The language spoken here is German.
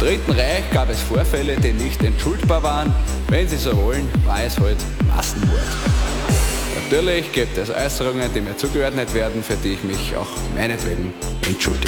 Dritten Reich gab es Vorfälle, die nicht entschuldbar waren. Wenn Sie so wollen, war es halt Massenmord. Natürlich gibt es Äußerungen, die mir zugeordnet werden, für die ich mich auch meinetwegen entschuldige.